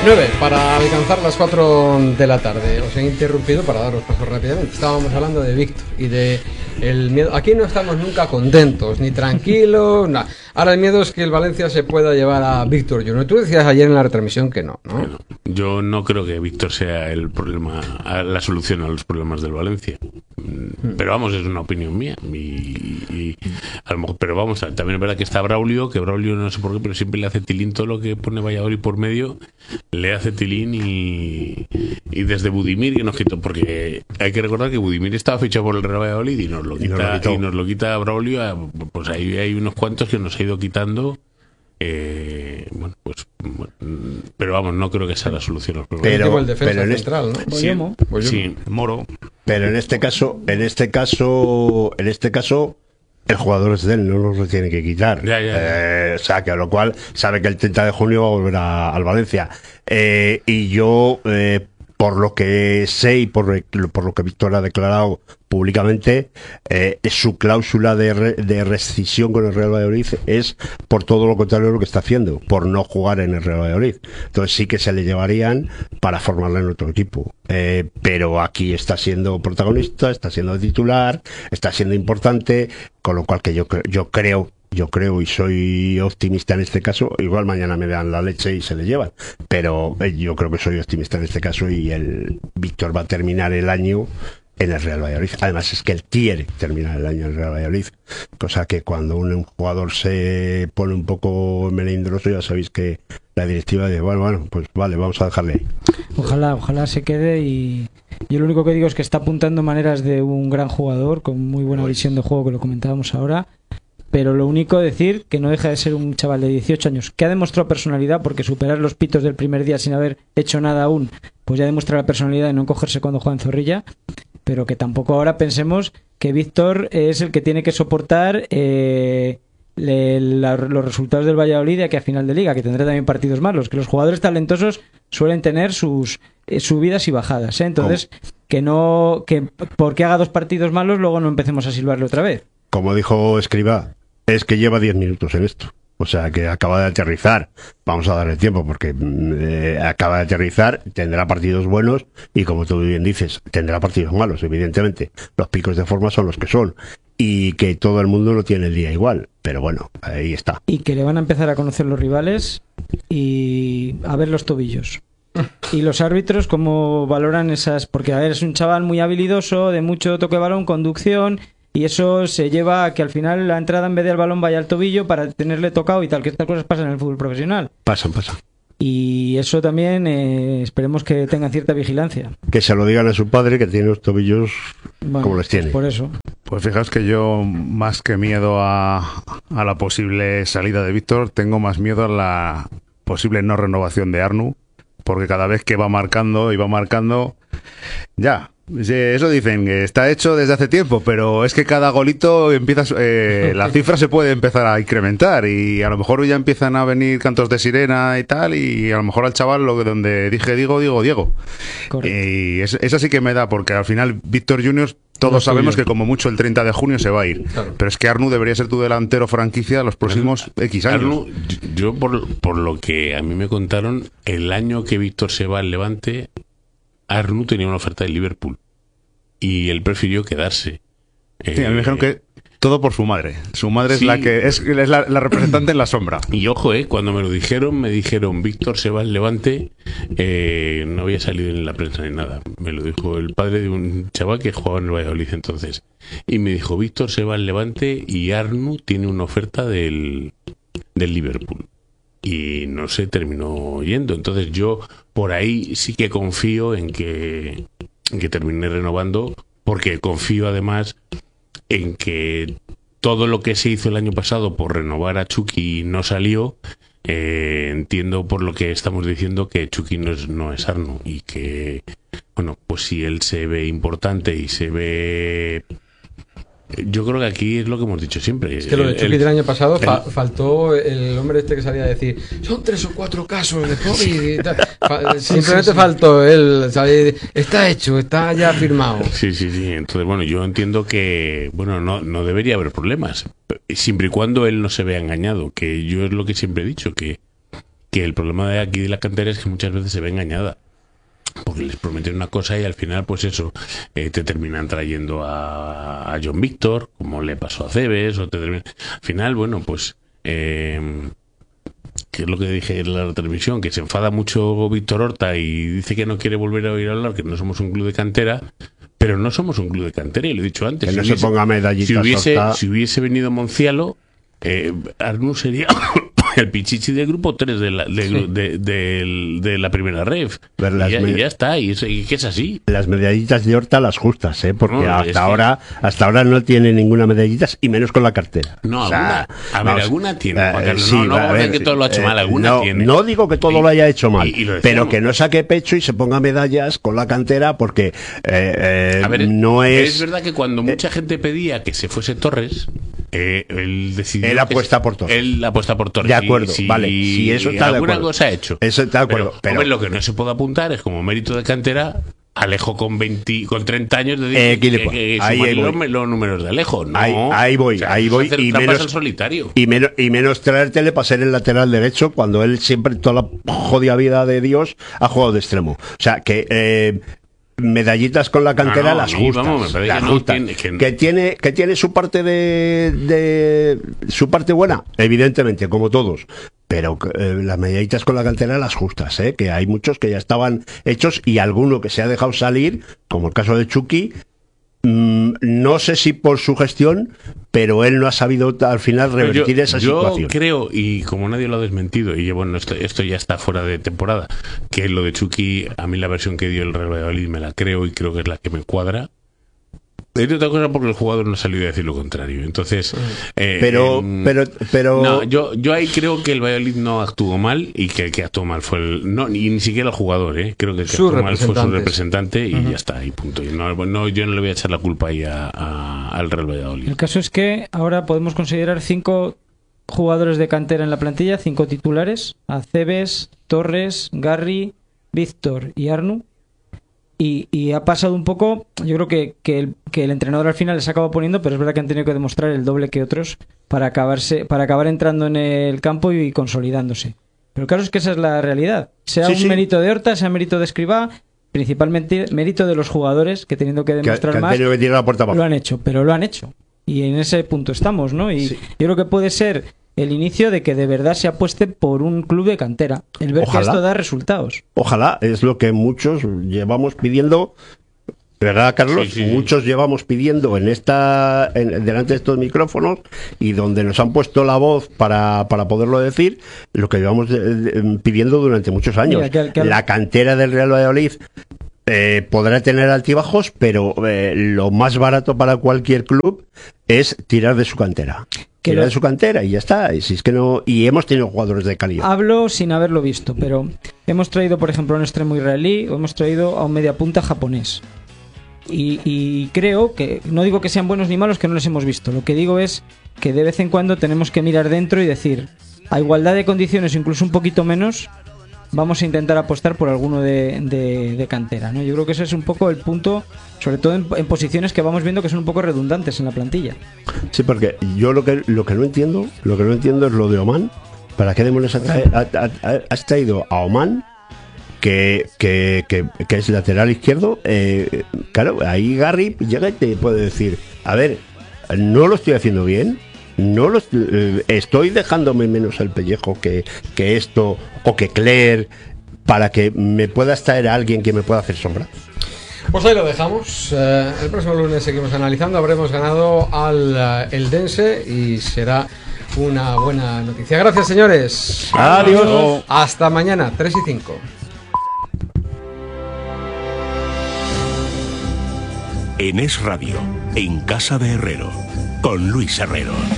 9 para alcanzar las 4 de la tarde. Os he interrumpido para daros paso rápidamente. Estábamos hablando de Víctor y de el miedo. Aquí no estamos nunca contentos ni tranquilos. Nah. Ahora el miedo es que el Valencia se pueda llevar a Víctor Junior. Tú decías ayer en la retransmisión que no, ¿no? Bueno, yo no creo que Víctor sea el problema, la solución a los problemas del Valencia. Pero vamos, es una opinión mía. Y a lo mejor, pero vamos, también es verdad que está Braulio, que Braulio no sé por qué, pero siempre le hace tilín todo lo que pone Valladolid por medio, le hace tilín y desde Budimir que nos quitó, porque hay que recordar que Budimir estaba fichado por el Real Valladolid y nos lo quita Braulio, pues ahí hay unos cuantos que nos ha ido quitando. Pero vamos, no creo que sea la solución a los problemas. Pero el defensa central, ¿no? Sí, Moro. Pero en este caso, el jugador es de él, no lo tiene que quitar. Ya. O sea, que a lo cual sabe que el 30 de junio va a volver al Valencia. Y yo, por lo que sé y por lo que Víctor ha declarado públicamente, su cláusula de rescisión con el Real Valladolid es por todo lo contrario de lo que está haciendo, por no jugar en el Real Valladolid. Entonces sí que se le llevarían para formarle en otro equipo. Pero aquí está siendo protagonista, está siendo titular, está siendo importante, con lo cual que yo creo y soy optimista en este caso. Igual mañana me dan la leche y se le llevan, pero yo creo que soy optimista en este caso y el Víctor va a terminar el año en el Real Valladolid. Además es que él quiere terminar el año en el Real Valladolid, cosa que cuando un jugador se pone un poco melindroso, ya sabéis que la directiva dice, bueno, pues vale, vamos a dejarle ahí. Ojalá se quede. Y yo lo único que digo es que está apuntando maneras de un gran jugador con muy buena visión de juego, que lo comentábamos ahora. Pero lo único decir que no deja de ser un chaval de 18 años que ha demostrado personalidad, porque superar los pitos del primer día sin haber hecho nada aún, pues ya demuestra la personalidad de no encogerse cuando juega en Zorrilla. Pero que tampoco ahora pensemos que Víctor es el que tiene que soportar los resultados del Valladolid de aquí a final de liga, que tendrá también partidos malos, que los jugadores talentosos suelen tener sus subidas y bajadas, ¿eh? Entonces, que porque haga 2 partidos malos luego no empecemos a silbarle otra vez. Como dijo Escribá, es que lleva 10 minutos en esto. O sea, que acaba de aterrizar. Vamos a darle tiempo porque acaba de aterrizar, tendrá partidos buenos y, como tú bien dices, tendrá partidos malos, evidentemente. Los picos de forma son los que son y que todo el mundo no tiene el día igual. Pero bueno, ahí está. Y que le van a empezar a conocer los rivales y a ver los tobillos. Y los árbitros, cómo valoran esas... Porque, a ver, es un chaval muy habilidoso, de mucho toque de balón, conducción... Y eso se lleva a que al final la entrada en vez del balón vaya al tobillo para tenerle tocado y tal, que estas cosas pasan en el fútbol profesional. Pasan. Y eso también esperemos que tengan cierta vigilancia. Que se lo digan a su padre, que tiene los tobillos como les tiene. Por eso. Pues fijaos que yo, más que miedo a la posible salida de Víctor, tengo más miedo a la posible no renovación de Arnu, porque cada vez que va marcando, ya... Sí, eso dicen, que está hecho desde hace tiempo, pero es que cada golito la cifra se puede empezar a incrementar y a lo mejor ya empiezan a venir cantos de sirena y tal, y a lo mejor al chaval donde dije digo Diego. Correcto. Y esa sí que me da, porque al final Víctor Junior todos sabemos que como mucho el 30 de junio se va a ir, claro. Pero es que Arnu debería ser tu delantero franquicia los próximos X años. Arnu, yo por lo que a mí me contaron, el año que Víctor se va al Levante, Arnu tenía una oferta de Liverpool y él prefirió quedarse. Sí, a mí me dijeron que todo por su madre. Su madre sí, es la que es la representante en la sombra. Y ojo, cuando me dijeron Víctor se va al Levante, no había salido en la prensa ni nada. Me lo dijo el padre de un chaval que jugaba en el Valladolid entonces. Y me dijo, Víctor se va al Levante y Arnu tiene una oferta del Liverpool. Y no se terminó yendo. Entonces yo por ahí sí que confío en que termine renovando, porque confío además en que todo lo que se hizo el año pasado por renovar a Chucky no salió. Entiendo por lo que estamos diciendo que Chucky no es Arnu y que, bueno, pues si él se ve importante y se ve... Yo creo que aquí es lo que hemos dicho siempre. Es que lo de Chucky del año pasado faltó el hombre este que salía a decir son 3 o 4 casos de COVID y tal. Simplemente faltó él, ¿sabes? Está hecho, está ya firmado. Sí. Entonces, bueno, yo entiendo que no debería haber problemas, siempre y cuando él no se vea engañado, que yo es lo que siempre he dicho, que que el problema de aquí de la cantera es que muchas veces se ve engañada. Porque les prometen una cosa y al final, pues eso, te terminan trayendo a John Víctor, como le pasó a Cebes, o al final, bueno, pues, que es lo que dije en la televisión, que se enfada mucho Víctor Horta y dice que no quiere volver a oír hablar, que no somos un club de cantera, pero no somos un club de cantera, y lo he dicho antes. Que no se ponga medallitas. Si hubiese venido Moncialo, Arnau sería el pichichi del grupo 3 de la primera ref. Y ya está, y que es así. Las medallitas de Horta las justas, porque no, hasta ahora no tiene ninguna medallitas, y menos con la cartera. No, alguna tiene. No a ver, que todo lo ha hecho mal, alguna tiene. No digo que todo lo haya hecho mal, pero que no saque pecho y se ponga medallas con la cantera, porque a ver, no es... Es verdad que cuando mucha gente pedía que se fuese Torres, él decidió... Él apuesta por Torres. Él apuesta por Torres. De acuerdo, vale. Si eso está de acuerdo. Alguna cosa ha hecho. Eso está de acuerdo. Pero hombre, lo que no se puede apuntar es como mérito de cantera Alejo con 30 años de decir que los números de Alejo. No, ahí voy. Y menos al solitario. Y menos traértele para ser el lateral derecho cuando él siempre, toda la jodida vida de Dios, ha jugado de extremo. O sea, que... medallitas con la cantera, las justas, que tiene su parte de su parte buena, evidentemente, como todos, pero las medallitas con la cantera, las justas, que hay muchos que ya estaban hechos y alguno que se ha dejado salir, como el caso de Chucky. No sé si por su gestión, pero él no ha sabido al final revertir esa situación. Yo creo, y como nadie lo ha desmentido, y bueno, esto ya está fuera de temporada, que lo de Chucky, a mí la versión que dio el Real Valladolid me la creo y creo que es la que me cuadra. Es otra cosa porque el jugador no ha salido a decir lo contrario. Entonces, pero no, yo ahí creo que el Valladolid no actuó mal, y que el que actuó mal fue ni siquiera el jugador, creo que el que actuó mal fue su representante, y ya está, y punto. Y yo no le voy a echar la culpa ahí al Real Valladolid. El caso es que ahora podemos considerar 5 jugadores de cantera en la plantilla, 5 titulares: Aceves, Torres, Garri, Víctor y Arnau. Y ha pasado un poco, yo creo que el entrenador al final les acaba poniendo, pero es verdad que han tenido que demostrar el doble que otros para acabar entrando en el campo y consolidándose. Pero el caso es que esa es la realidad. Sea un mérito de Horta, sea mérito de Escribá, principalmente mérito de los jugadores, que teniendo que demostrar más, que tirar la puerta abajo. Lo han hecho, pero lo han hecho. Y en ese punto estamos, ¿no? Y yo creo que puede ser el inicio de que de verdad se apueste por un club de cantera, el ver que esto da resultados. Ojalá, es lo que muchos llevamos pidiendo, ¿verdad, Carlos? Sí. Muchos llevamos pidiendo delante de estos micrófonos, y donde nos han puesto la voz para poderlo decir, lo que llevamos pidiendo durante muchos años. Mira, la cantera del Real Valladolid podrá tener altibajos, pero lo más barato para cualquier club es tirar de su cantera. De su cantera y ya está. Y si es que no, y hemos tenido jugadores de calidad. Hablo sin haberlo visto, pero hemos traído, por ejemplo, a un extremo israelí, o hemos traído a un mediapunta japonés. Y creo que, no digo que sean buenos ni malos, que no les hemos visto. Lo que digo es que de vez en cuando tenemos que mirar dentro y decir, a igualdad de condiciones, incluso un poquito menos, vamos a intentar apostar por alguno de cantera, ¿no? Yo creo que ese es un poco el punto, sobre todo en posiciones que vamos viendo que son un poco redundantes en la plantilla. Sí, porque yo lo que no entiendo es lo de Oman. ¿Para qué demonios has traído a Oman, que es lateral izquierdo? Claro, ahí Garri llega y te puede decir, a ver, no lo estoy haciendo bien, estoy dejándome menos el pellejo que esto, o que Claire, para que me pueda traer a alguien que me pueda hacer sombra. Pues ahí lo dejamos. El próximo lunes seguimos analizando. Habremos ganado al Eldense y será una buena noticia. Gracias, señores. Adiós. Hasta mañana, 3:05. En Es Radio, en Casa de Herrero, con Luis Herrero.